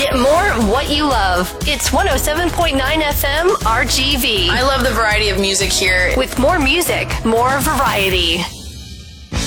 Get more of what you love. It's 107.9 FM RGV. I love the variety of music here. With more music, more variety.